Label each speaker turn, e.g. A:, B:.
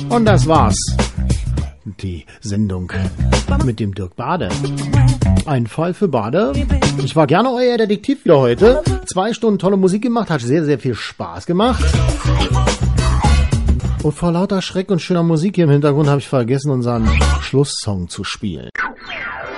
A: Und das war's. Die Sendung mit dem Dirk Bade. Ein Fall für Bade. Ich war gerne euer Detektiv wieder heute. 2 Stunden tolle Musik gemacht, hat sehr, sehr viel Spaß gemacht. Und vor lauter Schreck und schöner Musik hier im Hintergrund habe ich vergessen, unseren Schlusssong zu spielen.